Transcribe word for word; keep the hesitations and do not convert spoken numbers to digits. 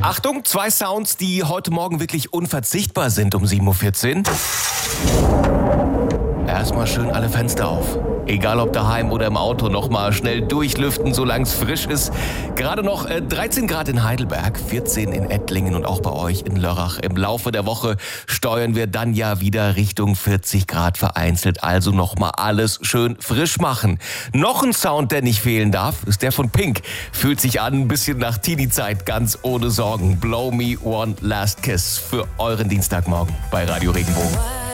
Achtung, zwei Sounds, die heute Morgen wirklich unverzichtbar sind um sieben Uhr vierzehn. Erstmal schön alle Fenster auf. Egal ob daheim oder im Auto, nochmal schnell durchlüften, solange es frisch ist. Gerade noch äh, dreizehn Grad in Heidelberg, vierzehn in Ettlingen und auch bei euch in Lörrach. Im Laufe der Woche steuern wir dann ja wieder Richtung vierzig Grad vereinzelt. Also nochmal alles schön frisch machen. Noch ein Sound, der nicht fehlen darf, ist der von Pink. Fühlt sich an ein bisschen nach Teenie-Zeit, ganz ohne Sorgen. Blow Me One Last Kiss für euren Dienstagmorgen bei Radio Regenbogen.